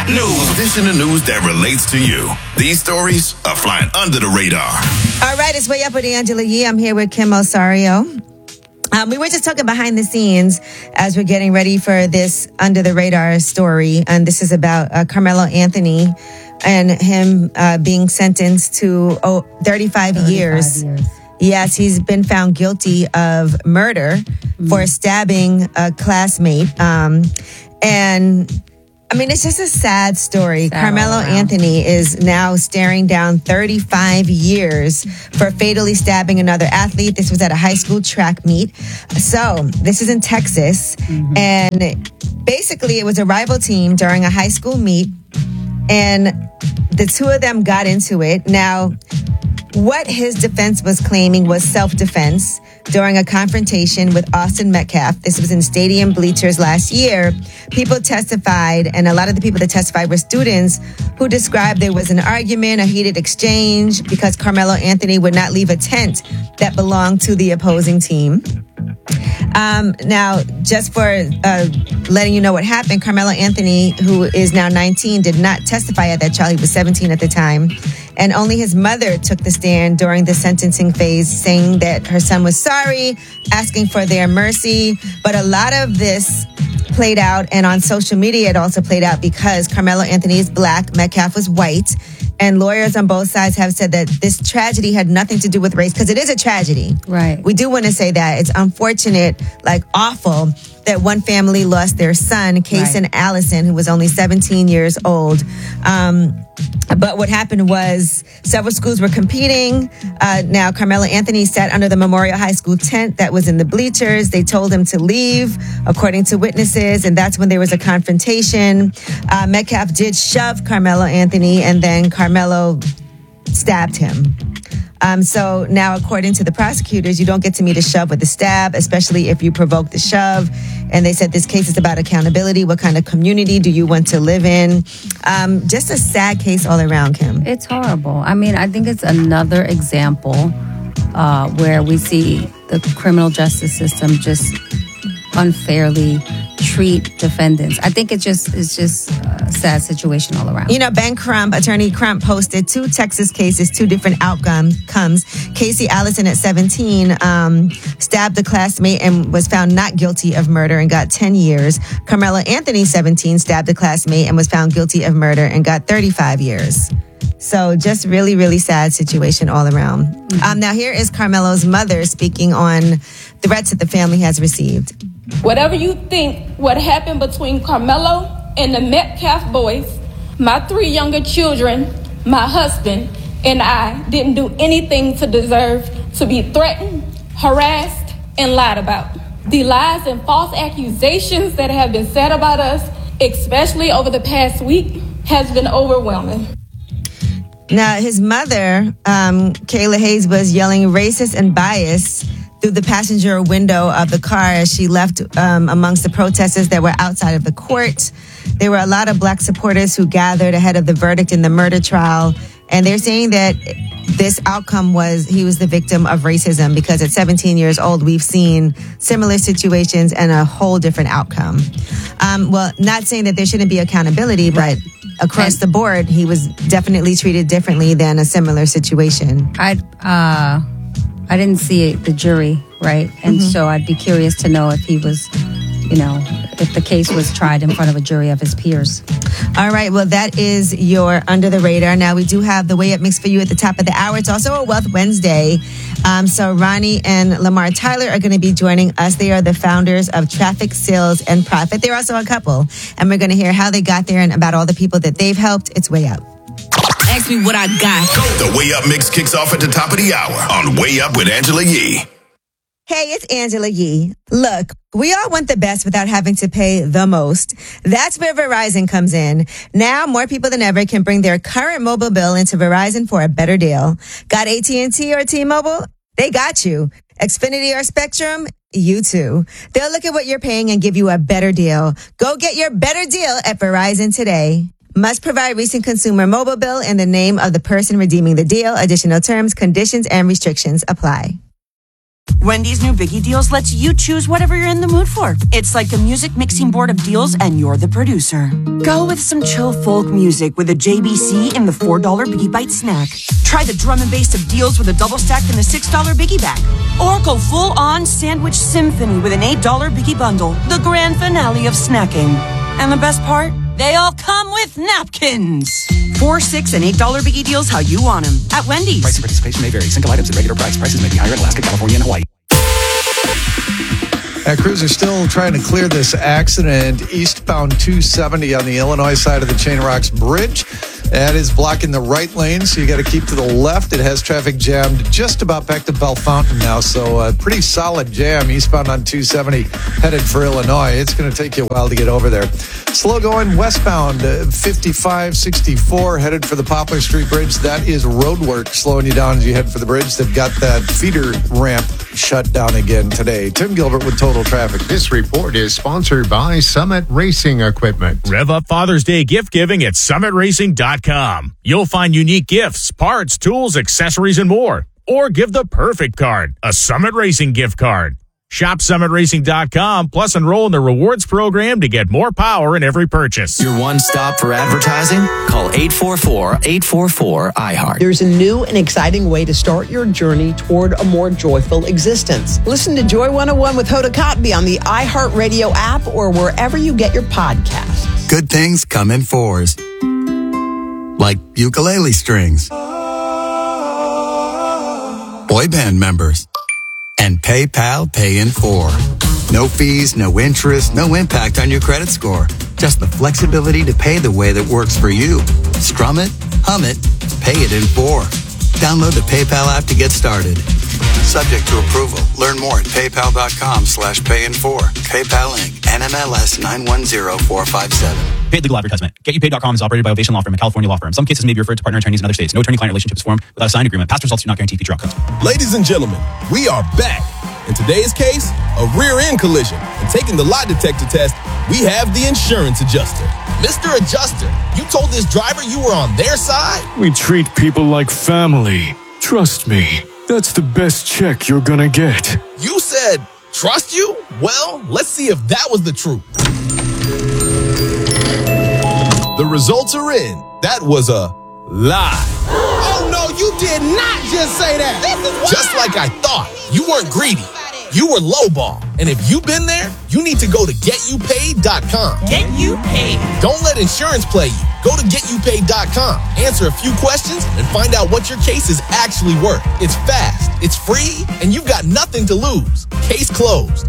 News. This in the news that relates to you. These stories are flying under the radar. All right, it's Way Up with Angela Yee. I'm here with Kim Osario. We were just talking behind the scenes as we're getting ready for this under the radar story. And this is about Carmelo Anthony and him being sentenced to 35 years. Yes, he's been found guilty of murder for stabbing a classmate. And I mean, it's just a sad story. Carmelo Anthony is now staring down 35 years for fatally stabbing another athlete. This was at a high school track meet. So this is in Texas. And basically, it was a rival team during a high school meet. And the two of them got into it. Now, what his defense was claiming was self-defense during a confrontation with Austin Metcalf. This was in stadium bleachers last year. People testified, and a lot of the people that testified were students who described there was an argument, a heated exchange, because Carmelo Anthony would not leave a tent that belonged to the opposing team. Now, just for letting you know what happened, Carmelo Anthony, who is now 19, did not testify at that trial. He was 17 at the time. And only his mother took the stand during the sentencing phase, saying that her son was sorry, asking for their mercy. But a lot of this played out, and on social media it also played out because Carmelo Anthony is black, Metcalf was white. And lawyers on both sides have said that this tragedy had nothing to do with race, because it is a tragedy. Right. We do want to say that. It's unfortunate, like awful, that one family lost their son, Kaysen Allison, who was only 17 years old. But what happened was several schools were competing. Now, Carmelo Anthony sat under the Memorial High School tent that was in the bleachers. They told him to leave, according to witnesses, and that's when there was a confrontation. Metcalf did shove Carmelo Anthony, and then Carmelo stabbed him. So now, according to the prosecutors, you don't get to meet a shove with a stab, especially if you provoke the shove. And they said this case is about accountability. What kind of community do you want to live in? Just a sad case all around, Kim. It's horrible. I mean, I think it's another example where we see the criminal justice system just unfairly treat defendants. I think it's just a sad situation all around. You know, Ben Crump, Attorney Crump, posted two Texas cases, two different outcomes. Casey Allison at 17 stabbed a classmate and was found not guilty of murder and got 10 years. Carmelo Anthony, 17, stabbed a classmate and was found guilty of murder and got 35 years. So just really, really sad situation all around. Now here is Carmelo's mother speaking on threats that the family has received. Whatever you think what happened between Carmelo and the Metcalf boys, my 3 younger children, my husband, and I didn't do anything to deserve to be threatened, harassed, and lied about. The lies and false accusations that have been said about us, especially over the past week, has been overwhelming. Now, his mother, Kayla Hayes, was yelling racist and biased through the passenger window of the car as she left amongst the protesters that were outside of the court. There were a lot of black supporters who gathered ahead of the verdict in the murder trial. And they're saying that this outcome was he was the victim of racism, because at 17 years old, we've seen similar situations and a whole different outcome. Well, not saying that there shouldn't be accountability, but across the board, he was definitely treated differently than a similar situation. I didn't see the jury, right? And so I'd be curious to know if he was, if the case was tried in front of a jury of his peers. All right. Well, that is your Under the Radar. Now, we do have the Way Up Mix for you at the top of the hour. It's also a Wealth Wednesday. So Ronnie and Lamar Tyler are going to be joining us. They are the founders of Traffic Sales and Profit. They're also a couple. And we're going to hear how they got there and about all the people that they've helped. It's Way Up. Ask me what I got. The Way Up Mix kicks off at the top of the hour on Way Up with Angela Yee. Hey, it's Angela Yee. Look, we all want the best without having to pay the most. That's where Verizon comes in. Now, more people than ever can bring their current mobile bill into Verizon for a better deal. Got AT&T or T-Mobile? They got you. Xfinity or Spectrum? You too. They'll look at what you're paying and give you a better deal. Go get your better deal at Verizon today. Must provide recent consumer mobile bill in the name of the person redeeming the deal. Additional terms, conditions, and restrictions apply. Wendy's new Biggie Deals lets you choose whatever you're in the mood for. It's like a music mixing board of deals, and you're the producer. Go with some chill folk music with a JBC in the $4 Biggie Bite snack. Try the drum and bass of deals with a double stack in the $6 Biggie bag. Or go full-on sandwich symphony with an $8 Biggie bundle. The grand finale of snacking. And the best part? They all come with napkins. $4, $6, and $8 Biggie Deals how you want them. At Wendy's. Price and participation may vary. Single items at regular price. Prices may be higher in Alaska, California, and Hawaii. Crews are still trying to clear this accident eastbound 270 on the Illinois side of the Chain Rocks Bridge. That is blocking the right lane, so you got to keep to the left. It has traffic jammed just about back to Bell Fountain now, so a pretty solid jam eastbound on 270 headed for Illinois. It's going to take you a while to get over there. Slow going westbound 5564 headed for the Poplar Street Bridge. That is road work slowing you down as you head for the bridge. They've got that feeder ramp shut down again today. Tim Gilbert with Total Traffic. This report is sponsored by Summit Racing Equipment. Rev up Father's Day gift giving at summitracing.com. You'll find unique gifts, parts, tools, accessories, and more. Or give the perfect card, a Summit Racing gift card. Shop summitracing.com, plus enroll in the rewards program to get more power in every purchase. Your one stop for advertising? Call 844-844-iHeart. There's a new and exciting way to start your journey toward a more joyful existence. Listen to Joy 101 with Hoda Kotb on the iHeartRadio app or wherever you get your podcasts. Good things come in fours. Like ukulele strings. Boy band members. And PayPal Pay in 4. No fees, no interest, no impact on your credit score. Just the flexibility to pay the way that works for you. Strum it, hum it, pay it in 4. Download the PayPal app to get started. Subject to approval. Learn more at paypal.com/payin4. PayPal Inc. NMLS 910457. Paid legal advertisement. GetYouPaid.com is operated by Ovation Law Firm, a California law firm. Some cases may be referred to partner attorneys in other states. No attorney-client relationship is formed without a signed agreement. Past results do not guarantee future outcomes. Ladies and gentlemen, we are back. In today's case, a rear-end collision. And taking the lie detector test, we have the insurance adjuster. Mr. Adjuster, you told this driver you were on their side? We treat people like family. Trust me, that's the best check you're gonna get. You said, trust you? Well, let's see if that was the truth. The results are in. That was a lie. Oh, no, you did not just say that. This is wild. Just like I thought. You weren't greedy. You were lowball. And if you've been there, you need to go to GetYouPaid.com. Get You Paid. Don't let insurance play you. Go to GetYouPaid.com. Answer a few questions and find out what your case is actually worth. It's fast, it's free, and you've got nothing to lose. Case closed.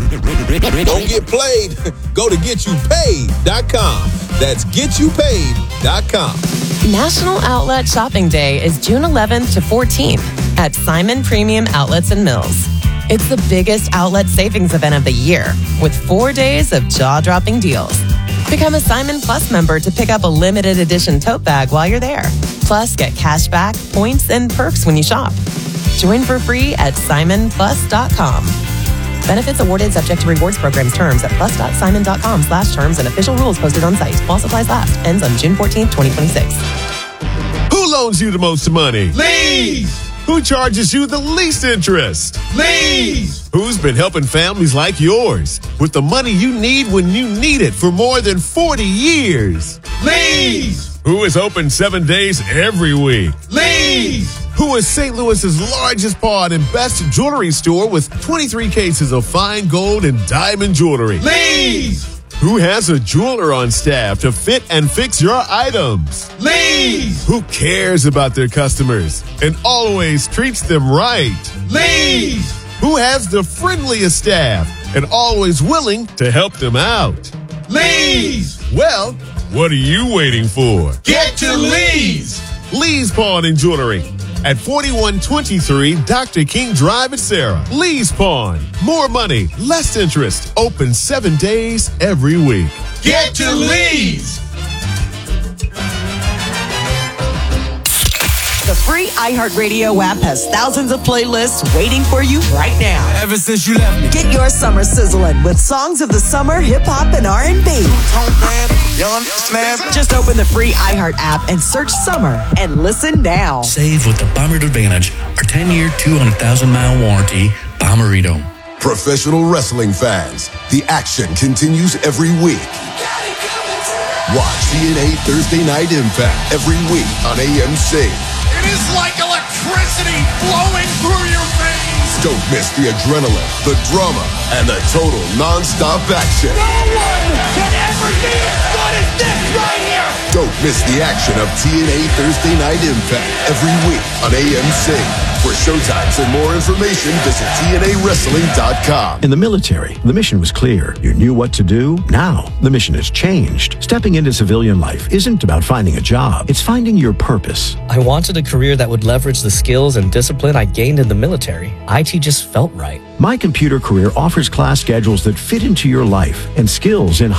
Don't get played. Go to GetYouPaid.com. That's GetYouPaid.com. National Outlet Shopping Day is June 11th to 14th at Simon Premium Outlets and Mills. It's the biggest outlet savings event of the year with 4 days of jaw-dropping deals. Become a Simon Plus member to pick up a limited edition tote bag while you're there. Plus, get cash back, points, and perks when you shop. Join for free at simonplus.com. Benefits awarded subject to rewards programs terms at plus.simon.com/terms and official rules posted on site. While supplies last. Ends on June 14th, 2026. Who loans you the most money? Lee's! Who charges you the least interest? Lee's! Who's been helping families like yours with the money you need when you need it for more than 40 years? Lee's! Who is open 7 days every week? Lee's! Who is St. Louis's largest pawn and best jewelry store with 23 cases of fine gold and diamond jewelry? Lee's! Who has a jeweler on staff to fit and fix your items? Lee's! Who cares about their customers and always treats them right? Lee's! Who has the friendliest staff and always willing to help them out? Lee's! Well, what are you waiting for? Get to Lee's! Lee's Pawn and Jewelry at 4123 Dr. King Drive at Sarah. Lee's Pawn. More money, less interest. Open 7 days every week. Get to Lee's! The free iHeartRadio app has thousands of playlists waiting for you right now. Ever since you left me. Get your summer sizzling with songs of the summer, hip-hop, and R&B. Just open the free iHeart app and search Summer and listen now. Save with the Bombard Advantage, our 10-year, 200,000-mile warranty Amarito. Professional wrestling fans, the action continues every week. Watch TNA Thursday Night Impact every week on AMC. It is like electricity flowing through your veins. Don't miss the adrenaline, the drama, and the total non-stop action. No one can ever be as good as this right here. Don't miss the action of TNA Thursday Night Impact every week on AMC. For showtimes and more information, visit TNAWrestling.com. In the military, the mission was clear. You knew what to do. Now, the mission has changed. Stepping into civilian life isn't about finding a job. It's finding your purpose. I wanted a career that would leverage the skills and discipline I gained in the military. IT just felt right. My Computer Career offers class schedules that fit into your life and skills in